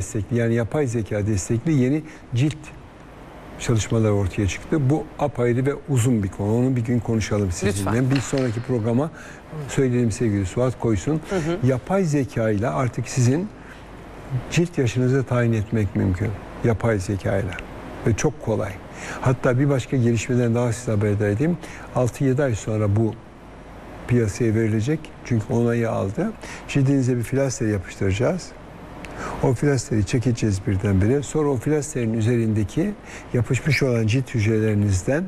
destekli, yani yapay zeka destekli yeni cilt çalışmaları ortaya çıktı. Bu apayrı ve uzun bir konu. Onu bir gün konuşalım sizinle. Lütfen. Bir sonraki programa söyleyelim sevgili Suat koysun. Yapay zeka ile artık sizin cilt yaşınızı tayin etmek mümkün. Yapay zeka ile. Ve çok kolay. Hatta bir başka gelişmeden daha size haberdar edeyim. 6-7 ay sonra bu piyasaya verilecek. Çünkü onayı aldı. Cildinize bir flaster yapıştıracağız. O flasteri çekeceğiz birdenbire. Sonra o flasterin üzerindeki yapışmış olan cilt hücrelerinizden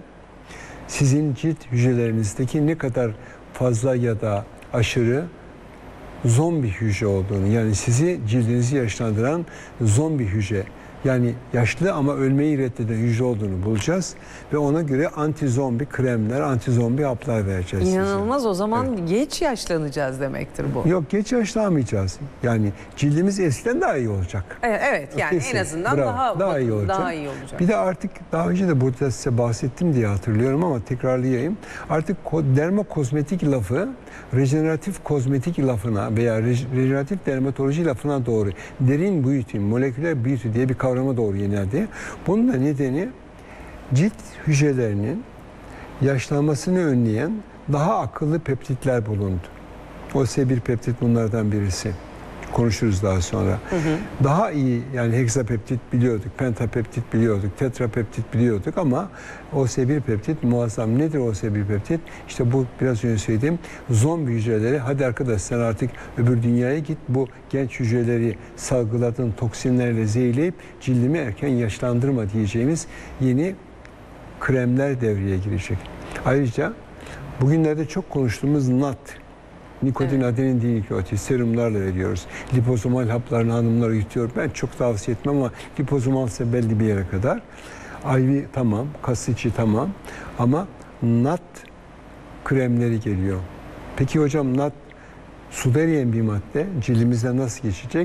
sizin cilt hücrelerinizdeki ne kadar fazla ya da aşırı zombi hücre olduğunu, yani sizi, cildinizi yaşlandıran zombi hücre, yani yaşlı ama ölmeyi reddeden hücre olduğunu bulacağız ve ona göre anti zombi kremler, anti zombi haplar vereceğiz size. İnanılmaz, o zaman geç yaşlanacağız demektir bu. Yok, geç yaşlanmayacağız. Yani cildimiz eskiden daha iyi olacak. Evet, yani Kesin. en azından Bravo. daha iyi olacak. Daha iyi olacak. Bir de artık daha önce de burada size bahsettim diye hatırlıyorum ama tekrarlayayım. Artık dermokozmetik lafı rejeneratif kozmetik lafına veya rejeneratif dermatoloji lafına doğru, derin beauty, moleküler beauty diye bir kavrama doğru yöneldi. Bunun da nedeni cilt hücrelerinin yaşlanmasını önleyen daha akıllı peptitler bulundu. OS1 peptit bunlardan birisi. Konuşuruz daha sonra. Daha iyi, yani heksapeptit biliyorduk, pentapeptit biliyorduk, tetrapeptit biliyorduk ama OS1 peptit muazzam. Nedir OS1 peptit? İşte bu biraz önce söylediğim zombi hücreleri, hadi arkadaş sen artık öbür dünyaya git, bu genç hücreleri salgıladığın toksinlerle zehirleyip cildimi erken yaşlandırma diyeceğimiz yeni kremler devreye girecek. Ayrıca bugünlerde çok konuştuğumuz NAD, nikotin, adenin dinükleotit serumlarla veriyoruz. Lipozomal haplarını hanımlar yutuyor. Ben çok tavsiye etmem ama lipozomal ise belli bir yere kadar. IV tamam, kas içi tamam ama NAD kremleri geliyor. Peki hocam NAD suda eriyen bir madde, cildimizden nasıl geçecek?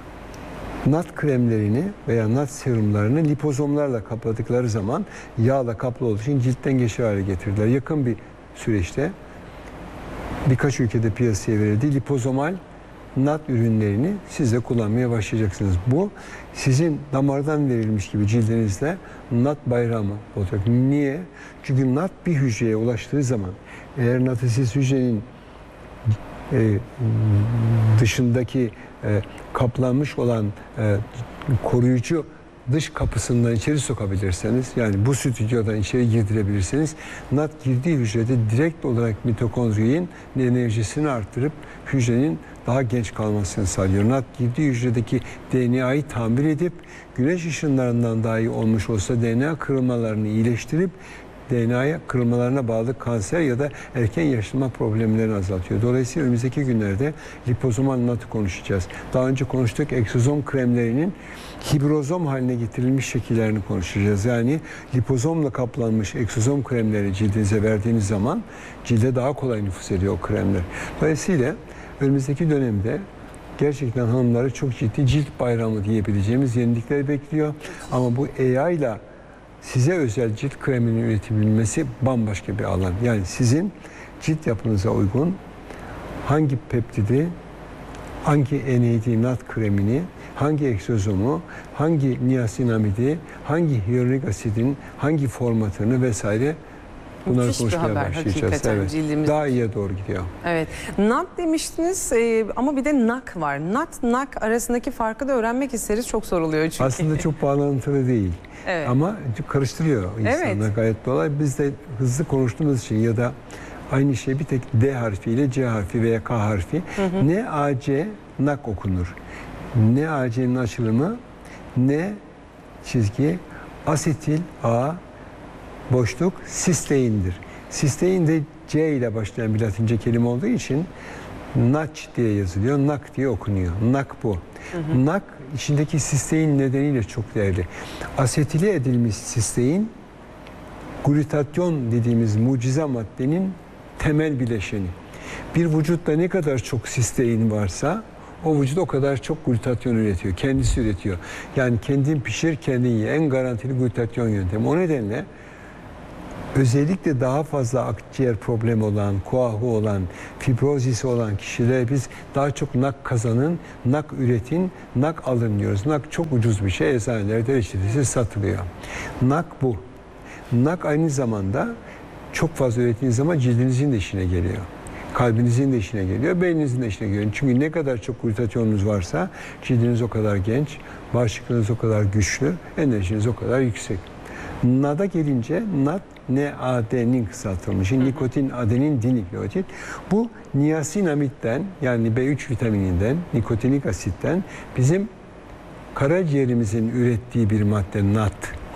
NAD kremlerini veya NAD serumlarını lipozomlarla kapladıkları zaman yağla kaplı olduğu için ciltten geçer hale getirdiler. Yakın bir süreçte birkaç ülkede piyasaya verildi. Lipozomal NAD ürünlerini siz de kullanmaya başlayacaksınız. Bu sizin damardan verilmiş gibi cildinizde NAD bayramı olacak. Niye? Çünkü NAD bir hücreye ulaştığı zaman, eğer NAD'siz hücrenin dışındaki kaplanmış olan koruyucu dış kapısından içeri sokabilirseniz, yani bu stüdyodan içeri girdirebilirseniz, NAD girdiği hücrede direkt olarak mitokondriyin enerjisini arttırıp hücrenin daha genç kalmasını sağlıyor. NAD girdiği hücredeki DNA'yı tamir edip güneş ışınlarından dahi olmuş olsa DNA kırılmalarını iyileştirip DNA kırılmalarına bağlı kanser ya da erken yaşlanma problemlerini azaltıyor. Dolayısıyla önümüzdeki günlerde lipozomal NAD'ı konuşacağız. Daha önce konuştuk, egzozom kremlerinin hibrozom haline getirilmiş şekillerini konuşacağız. Yani lipozomla kaplanmış egzozom kremleri cildinize verdiğiniz zaman cilde daha kolay nüfuz ediyor o kremler. Dolayısıyla önümüzdeki dönemde gerçekten hanımları çok ciddi cilt bayramı diyebileceğimiz yenilikler bekliyor. Ama bu AI ile size özel cilt kreminin üretebilmesi bambaşka bir alan. Yani sizin cilt yapınıza uygun hangi peptidi, hangi NAD NAD kremini, hangi egzozomu, hangi niasinamidi, hangi hyaluronik asidin hangi formatını vesaire bunları konuşmaya başlayacağız. Evet. Cildimiz... Daha iyiye doğru gidiyor. Evet. NAD demiştiniz ama bir de NAK var. NAK arasındaki farkı da öğrenmek isteriz. Çok soruluyor çünkü. Aslında çok bağlantılı değil. Evet. Ama karıştırıyor insanlar, evet. Gayet kolay. Biz de hızlı konuştuğumuz için ya da aynı şey bir tek D harfiyle C harfi veya K harfi. NAC NAK okunur. NAC'nin açılımı N çizgi asetil A boşluk sisteindir. Sistein de C ile başlayan bir Latince kelime olduğu için NAC diye yazılıyor. NAK diye okunuyor. NAK bu. NAK içindeki sistein nedeniyle çok değerli. Asetile edilmiş sistein glutatyon dediğimiz mucize maddenin temel bileşeni. Bir vücutta ne kadar çok sistein varsa o vücut o kadar çok glutatyon üretiyor. Kendisi üretiyor. Yani kendin pişir, kendin ye. En garantili glutatyon yöntemi. O nedenle özellikle daha fazla akciğer problemi olan, koahı olan, fibrozisi olan kişilere biz daha çok NAK kazanın, NAK üretin, NAK alın diyoruz. NAK çok ucuz bir şey, eczanelerde reçetesi satılıyor. NAK bu. NAK aynı zamanda çok fazla ürettiğiniz zaman cildinizin de işine geliyor. Kalbinizin de işine geliyor, beyninizin de işine geliyor. Çünkü ne kadar çok glutatyonunuz varsa cildiniz o kadar genç, bağışıklığınız o kadar güçlü, enerjiniz o kadar yüksek. NAD'a gelince NAD, NAD'nin kısaltılmışı, nikotin adenin dinükleotit. Bu niasinamidden, yani B3 vitamininden, nikotinik asitten bizim karaciğerimizin ürettiği bir madde NAD.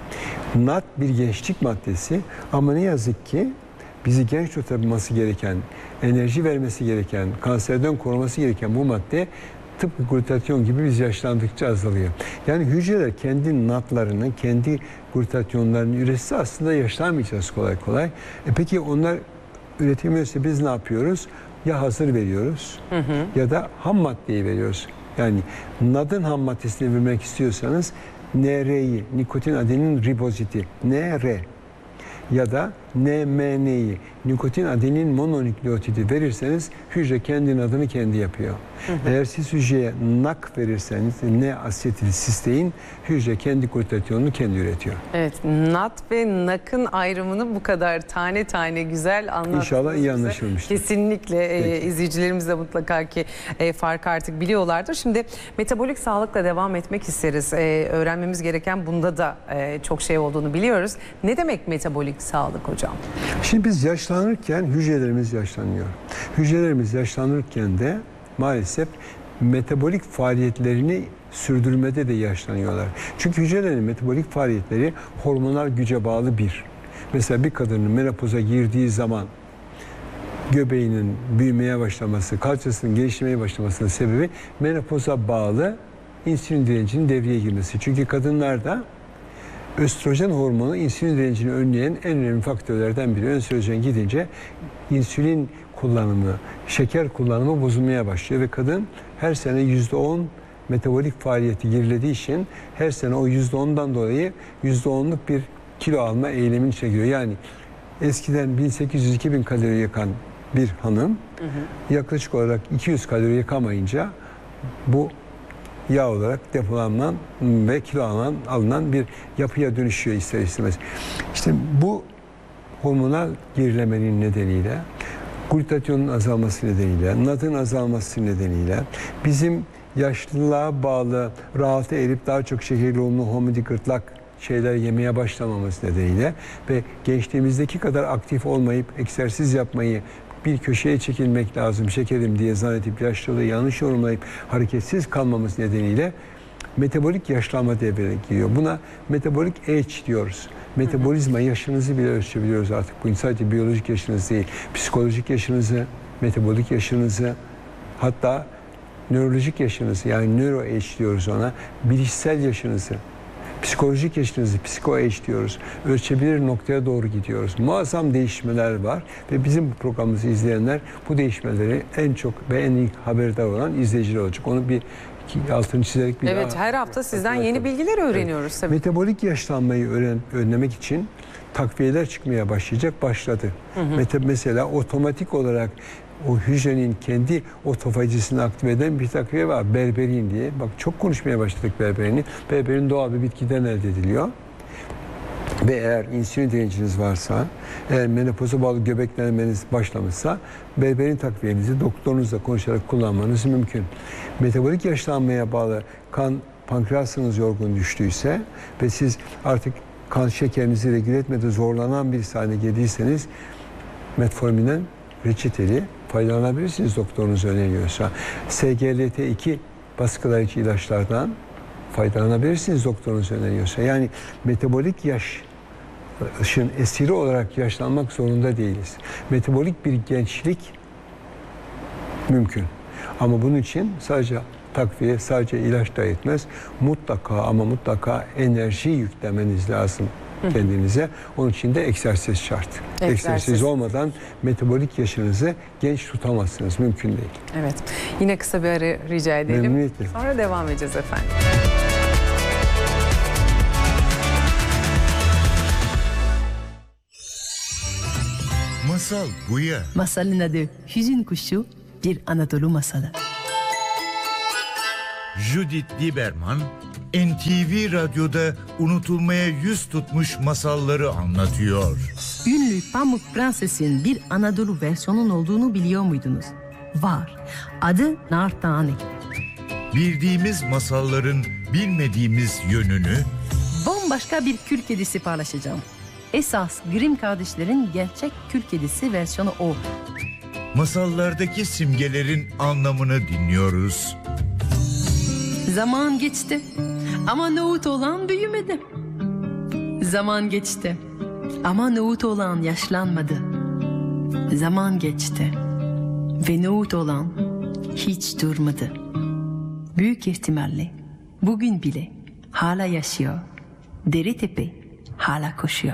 NAD bir gençlik maddesi ama ne yazık ki bizi genç tutabilmesi gereken, enerji vermesi gereken, kanserden koruması gereken bu madde tıpkı glutatyon gibi biz yaşlandıkça azalıyor. Yani hücreler kendi NAD'larını, kendi glutatyonlarını üretse aslında yaşlanmayacağız kolay kolay. Peki onlar üretemiyorsa biz ne yapıyoruz? Ya hazır veriyoruz ya da ham maddeyi veriyoruz. Yani NAD'ın ham maddesini vermek istiyorsanız NR'yi, nikotin adenin riboziti, NR ya da NMN'yi, nikotin adenin mononükleotidi verirseniz hücre kendi adını kendi yapıyor. Eğer siz hücreye NAK verirseniz, N-asetilsistein, hücre kendi glutatyonunu kendi üretiyor. Evet, NAD ve NAK'ın ayrımını bu kadar tane tane güzel anlattınız. İnşallah iyi anlaşılmıştır. Kesinlikle izleyicilerimiz de mutlaka ki farkı artık biliyorlardır. Şimdi metabolik sağlıkla devam etmek isteriz. Öğrenmemiz gereken bunda da çok şey olduğunu biliyoruz. Ne demek metabolik sağlık hocam? Şimdi biz yaşlanırken hücrelerimiz yaşlanıyor. Hücrelerimiz yaşlanırken de maalesef metabolik faaliyetlerini sürdürmede de yaşlanıyorlar. Çünkü hücrelerin metabolik faaliyetleri hormonal güce bağlı bir. Mesela bir kadının menopoza girdiği zaman göbeğinin büyümeye başlaması, kalçasının gelişmeye başlamasının sebebi menopoza bağlı insülin direncinin devreye girmesi. Çünkü kadınlarda östrojen hormonu insülin direncini önleyen en önemli faktörlerden biri. Östrojen gidince insülin kullanımı, şeker kullanımı bozulmaya başlıyor ve kadın her sene %10 metabolik faaliyeti gerilediği için her sene o %10'dan dolayı %10'luk bir kilo alma eyleminin içine giriyor. Yani eskiden 1800-2000 kalori yakan bir hanım yaklaşık olarak 200 kalori yakamayınca bu yağ olarak depolanan ve kilo alınan bir yapıya dönüşüyor ister istemez. İşte bu hormonal gerilemenin nedeniyle, glutatyonun azalması nedeniyle, NAD'ın azalması nedeniyle bizim yaşlılığa bağlı rahata erip daha çok şekerli yoğunluğu homidi gırtlak şeyler yemeye başlamamız nedeniyle ve gençliğimizdeki kadar aktif olmayıp egzersiz yapmayı, bir köşeye çekilmek lazım şekerim diye zannedip yaşlılığı yanlış yorumlayıp hareketsiz kalmamız nedeniyle metabolik yaşlanma devreye giriyor. Buna metabolik age diyoruz. Metabolizma yaşınızı bile ölçebiliyoruz artık. Bu sadece biyolojik yaşınız değil, psikolojik yaşınızı, metabolik yaşınızı, hatta nörolojik yaşınızı, yani neuro age diyoruz ona, bilişsel yaşınızı, psikolojik yaşınızı, psiko age diyoruz. Ölçebilir noktaya doğru gidiyoruz. Muazzam değişmeler var ve bizim bu programımızı izleyenler bu değişmeleri en çok ve en ilk haberdar olan izleyiciler olacak. Onu bir altını çizerek bir Evet, her hafta sizden yeni bilgiler öğreniyoruz tabii. Metabolik yaşlanmayı önlemek için takviyeler çıkmaya başladı. Mesela otomatik olarak o hücrenin kendi otofacisini aktive eden bir takviye var. Berberin diye. Bak çok konuşmaya başladık berberini. Berberin doğal bir bitkiden elde ediliyor. Ve eğer insülin direnciniz varsa, eğer menopoza bağlı göbeklenmeniz başlamışsa berberin takviyenizi doktorunuzla konuşarak kullanmanız mümkün. Metabolik yaşlanmaya bağlı pankreasınız yorgun düştüyse ve siz artık kan şekerinizi regüle etmede zorlanan bir haline geldiyseniz metforminden reçeteli faydalanabilirsiniz doktorunuz öneriyorsa. SGLT2 baskılayıcı ilaçlardan faydalanabilirsiniz doktorunuz öneriyorsa. Yani metabolik yaşın esiri olarak yaşlanmak zorunda değiliz. Metabolik bir gençlik mümkün. Ama bunun için sadece takviye, sadece ilaç da yetmez. Mutlaka ama mutlaka enerji yüklemeniz lazım kendinize. Onun için de egzersiz şart. Egzersiz olmadan metabolik yaşınızı genç tutamazsınız. Mümkün değil. Evet. Yine kısa bir ara rica edelim. Memnuniyetle. Sonra devam edeceğiz efendim. Masal Buya. Masalın adı Hüzün Kuşu, bir Anadolu masalı. Judith Lieberman, NTV Radyo'da unutulmaya yüz tutmuş masalları anlatıyor. Ünlü Pamuk Prenses'in bir Anadolu versiyonun olduğunu biliyor muydunuz? Var. Adı Nar Tane. Bildiğimiz masalların bilmediğimiz yönünü, Bambaşka bir kül kedisi paylaşacağım. Esas Grimm kardeşlerin gerçek kül kedisi versiyonu o. masallardaki simgelerin anlamını dinliyoruz. Zaman geçti ama nohut olan büyümedi. Zaman geçti ama nohut olan yaşlanmadı. Zaman geçti ve nohut olan hiç durmadı. Büyük ihtimalle bugün bile hala yaşıyor. Deritepe hala koşuyor.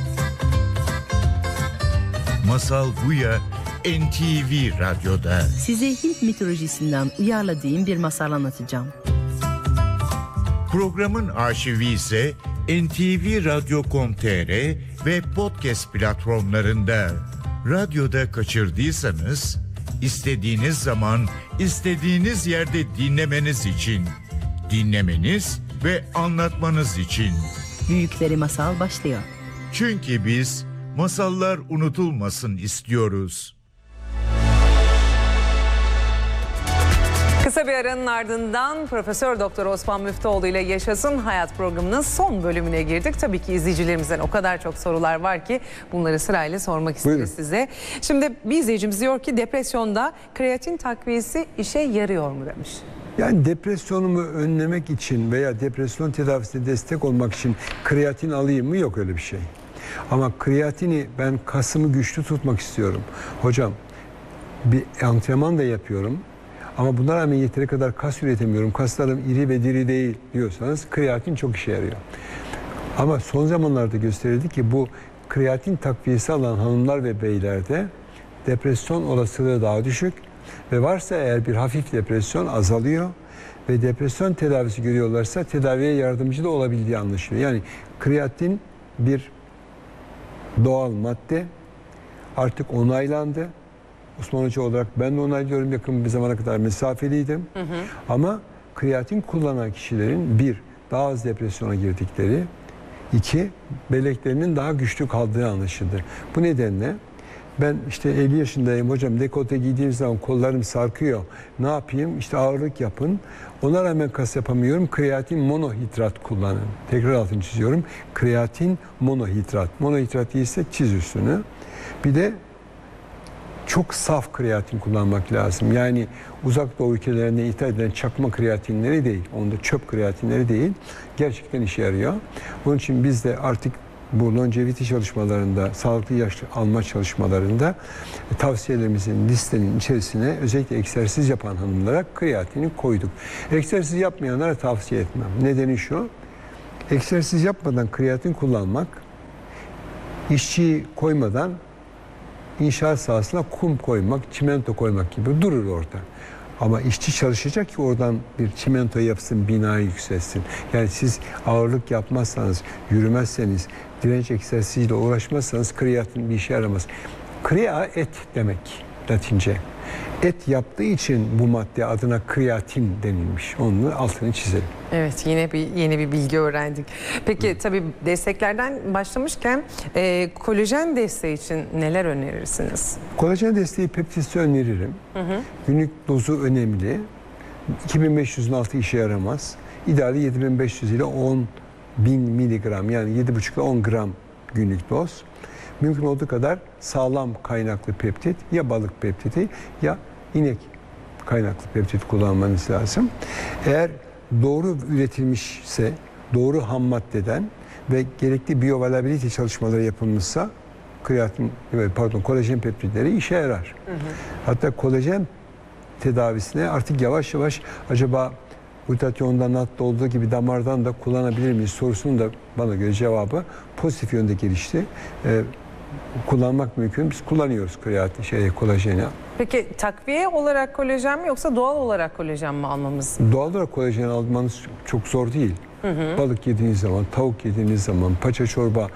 Masal Buya NTV Radyo'da. Size Hint mitolojisinden uyarladığım bir masal anlatacağım. Programın arşivi ise ntvradyo.com.tr ve podcast platformlarında. Radyoda kaçırdıysanız istediğiniz zaman, istediğiniz yerde dinlemeniz için, dinlemeniz ve anlatmanız için. Büyükleri masal başlıyor. Çünkü biz masallar unutulmasın istiyoruz. Kısa bir aranın ardından Profesör Doktor Osman Müftüoğlu ile Yaşasın Hayat programının son bölümüne girdik. Tabii ki izleyicilerimizden o kadar çok sorular var ki bunları sırayla sormak isteriz Buyurun. size. Şimdi bir izleyicimiz diyor ki depresyonda kreatin takviyesi işe yarıyor mu demiş. Yani depresyonumu önlemek için veya depresyon tedavisine destek olmak için kreatin alayım mı? Yok öyle bir şey. Ama kreatini ben kasımı güçlü tutmak istiyorum. Hocam bir antrenman da yapıyorum. Ama buna rağmen yeteri kadar kas üretemiyorum. Kaslarım iri ve diri değil diyorsanız kreatin çok işe yarıyor. Ama son zamanlarda gösterildi ki bu kreatin takviyesi alan hanımlar ve beylerde depresyon olasılığı daha düşük ve varsa eğer bir hafif depresyon azalıyor ve depresyon tedavisi görüyorlarsa tedaviye yardımcı da olabildiği anlaşılıyor. Yani kreatin bir doğal madde, artık onaylandı. Osman Hoca olarak ben de onaylıyorum, yakın bir zamana kadar mesafeliydim. Ama kreatin kullanan kişilerin bir, daha az depresyona girdikleri, iki, belleklerinin daha güçlü kaldığı anlaşıldı. Bu nedenle ben işte 50 yaşındayım hocam, dekolte giydiğim zaman kollarım sarkıyor. Ne yapayım? İşte ağırlık yapın. Ona rağmen kas yapamıyorum. Kreatin monohidrat kullanın. Tekrar altını çiziyorum. Kreatin monohidrat. Monohidrat değilse çiz üstünü. Bir de çok saf kreatin kullanmak lazım. Yani uzak doğu ülkelerinde ithal edilen çakma kreatinleri değil. Onda çöp kreatinleri değil. Gerçekten işe yarıyor. Onun için biz de artık bu longevity çalışmalarında, sağlıklı yaş alma çalışmalarında tavsiyelerimizin listenin içerisine özellikle egzersiz yapan hanımlara kreatini koyduk. Egzersiz yapmayanlara tavsiye etmem. Nedeni şu, egzersiz yapmadan kreatin kullanmak, işçiyi koymadan inşaat sahasına kum koymak, çimento koymak gibi durur orada. Ama işçi çalışacak ki oradan bir çimento yapsın, binayı yükselsin. Yani siz ağırlık yapmazsanız, yürümezseniz, direnç egzersiziyle uğraşmazsanız kreatin bir işe yaramaz. Krea et demek Latince. Et yaptığı için bu madde adına kreatin denilmiş. Onun altını çizelim. Evet, yeni bir bilgi öğrendik. Peki tabii desteklerden başlamışken kolajen desteği için neler önerirsiniz? Kolajen desteği peptisi öneririm. Günlük dozu önemli. 2500'ün altı işe yaramaz. İdeali 7500 ile 10.000 miligram, yani 7,5 ile 10 gram günlük doz. Mümkün olduğu kadar sağlam kaynaklı peptit, ya balık peptidi ya inek kaynaklı peptit kullanmanız lazım. Eğer doğru üretilmişse, doğru ham maddeden ve gerekli bioavailability çalışmaları yapılmışsa kolajen peptitleri işe yarar. Hatta kolajen tedavisine artık yavaş yavaş acaba glutatyondan, natta olduğu gibi damardan da kullanabilir miyiz sorusunun da bana göre cevabı pozitif yönde gelişti. Kullanmak mümkün. Biz kullanıyoruz kolajeni. Peki takviye olarak kolajen mi yoksa doğal olarak kolajen mi almamız? Doğal olarak kolajen almanız çok zor değil. Balık yediğiniz zaman, tavuk yediğiniz zaman, paça çorba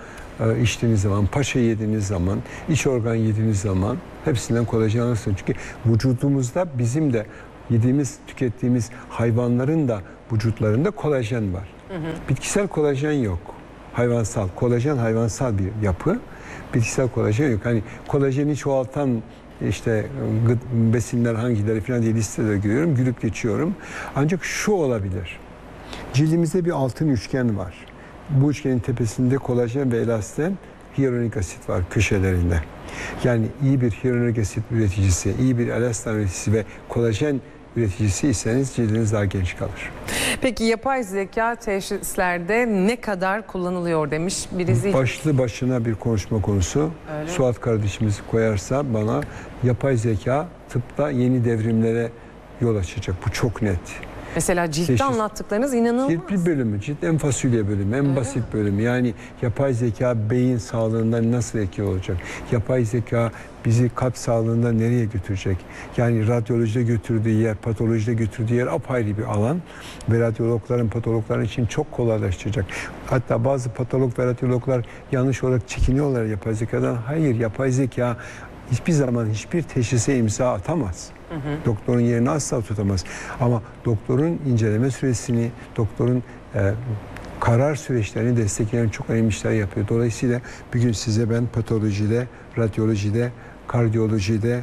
içtiğiniz zaman, paşa yediğiniz zaman, iç organ yediğiniz zaman hepsinden kolajen alırsınız. Çünkü vücudumuzda bizim de yediğimiz, tükettiğimiz hayvanların da vücutlarında kolajen var. Bitkisel kolajen yok. Hayvansal. Kolajen hayvansal bir yapı. Bitkisel kolajen yok. Hani kolajeni çoğaltan işte besinler hangileri falan diye listeleri görüyorum. Gülüp geçiyorum. Ancak şu olabilir. Cildimizde bir altın üçgen var. Bu üçgenin tepesinde kolajen ve elastin, hyaluronik asit var köşelerinde. Yani iyi bir hyaluronik asit üreticisi, iyi bir elastin üreticisi ve kolajen üreticisiyseniz cildiniz daha genç kalır. Peki yapay zeka teşhislerde ne kadar kullanılıyor demiş bir izleyici. Başlı başına bir konuşma konusu. Öyle. Suat kardeşimiz koyarsa bana yapay zeka tıpta yeni devrimlere yol açacak. Bu çok net. Mesela ciltte Teşhis. anlattıklarınız inanılmaz. Cilt bir bölümü, cilt en fasulye bölümü, en basit bölümü. Yani yapay zeka beyin sağlığında nasıl etki olacak? Yapay zeka bizi kalp sağlığında nereye götürecek? Yani radyolojide götürdüğü yer, patolojide götürdüğü yer apayrı bir alan. Ve radyologların, patologların için çok kolaylaştıracak. Hatta bazı patolog ve radyologlar yanlış olarak çekiniyorlar yapay zekadan. Hayır, yapay zeka hiçbir zaman hiçbir teşhise imza atamaz. Doktorun yerini asla tutamaz. Ama doktorun inceleme süresini, doktorun karar süreçlerini destekleyen çok önemli işler yapıyor. Dolayısıyla bugün size ben patolojide, radyolojide, kardiyolojide,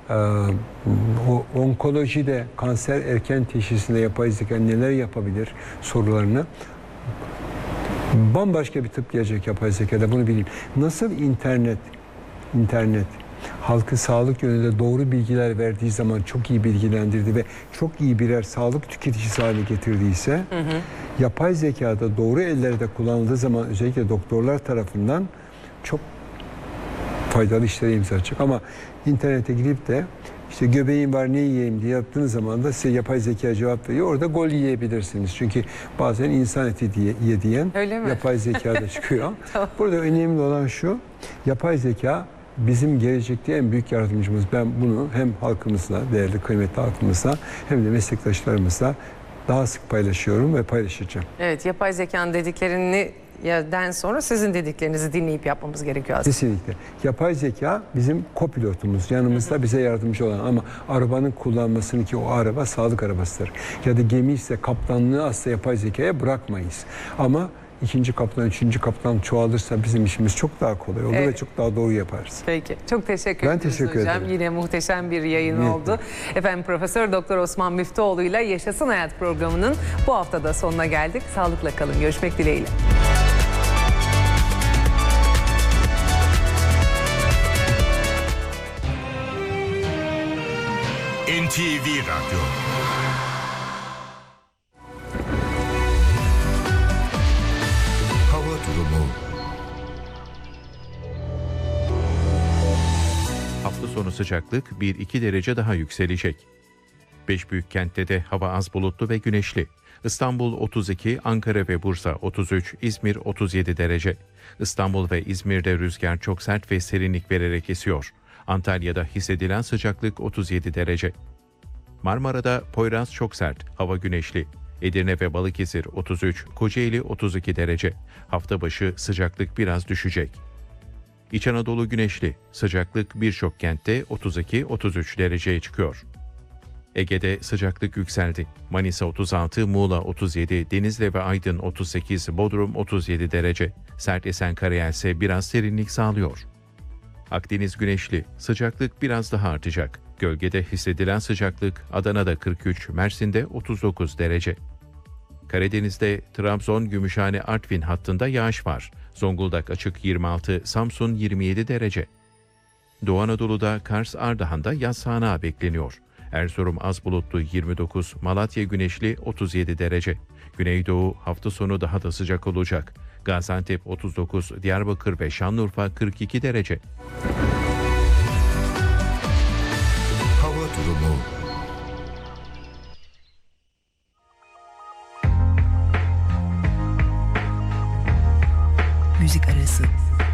onkolojide, kanser erken teşhisinde yapay zeka neler yapabilir sorularını bambaşka bir tıp gelecek yapay zekada, bunu bileyim. Nasıl internet halkı sağlık yönünde doğru bilgiler verdiği zaman çok iyi bilgilendirdi ve çok iyi birer sağlık tüketicisi haline getirdiyse, yapay zekada doğru ellerde kullanıldığı zaman özellikle doktorlar tarafından çok faydalı işlere imza atacak. Ama internete girip de işte göbeğim var ne yiyeyim diye yaptığınız zaman da size yapay zeka cevap veriyor. Orada gol yiyebilirsiniz. Çünkü bazen insan eti diyen yapay zekada çıkıyor. Tamam. Burada önemli olan şu, yapay zeka bizim gelecekte en büyük yardımcımız. Ben bunu hem halkımızla, değerli kıymetli halkımızla hem de meslektaşlarımızla daha sık paylaşıyorum ve paylaşacağım. Evet, yapay zekanın dediklerini den sonra sizin dediklerinizi dinleyip yapmamız gerekiyor aslında. Kesinlikle. Yapay zeka bizim kopilotumuz. Yanımızda bize yardımcı olan, ama arabanın kullanmasını, ki o araba sağlık arabasıdır. Ya da gemi ise kaptanlığı asla yapay zekaya bırakmayız. Ama ikinci kaptan, üçüncü kaptan çoğalırsa bizim işimiz çok daha kolay olur ve çok daha doğru yaparız. Peki. Çok teşekkür Ben ederiz teşekkür hocam. ederim. Yine muhteşem bir yayın oldu. Efendim Profesör Doktor Osman Müftüoğlu ile Yaşasın Hayat programının bu haftada sonuna geldik. Sağlıkla kalın. Görüşmek dileğiyle. NTV Radyo. Hava durumu. Hafta sonu sıcaklık 1-2 derece daha yükselecek. 5 büyük kentte de hava az bulutlu ve güneşli. İstanbul 32, Ankara ve Bursa 33, İzmir 37 derece. İstanbul ve İzmir'de rüzgar çok sert ve serinlik vererek esiyor. Antalya'da hissedilen sıcaklık 37 derece. Marmara'da Poyraz çok sert, hava güneşli. Edirne ve Balıkesir 33, Kocaeli 32 derece. Hafta başı sıcaklık biraz düşecek. İç Anadolu güneşli, sıcaklık birçok kentte 32-33 dereceye çıkıyor. Ege'de sıcaklık yükseldi. Manisa 36, Muğla 37, Denizli ve Aydın 38, Bodrum 37 derece. Sert esen karayel ise biraz serinlik sağlıyor. Akdeniz güneşli, sıcaklık biraz daha artacak. Gölgede hissedilen sıcaklık Adana'da 43, Mersin'de 39 derece. Karadeniz'de Trabzon, Gümüşhane, Artvin hattında yağış var. Zonguldak açık 26, Samsun 27 derece. Doğu Anadolu'da Kars, Ardahan'da yaz sağanağı bekleniyor. Erzurum az bulutlu 29, Malatya güneşli 37 derece. Güneydoğu hafta sonu daha da sıcak olacak. Gaziantep 39, Diyarbakır ve Şanlıurfa 42 derece. Hava durumu. Müzik arası.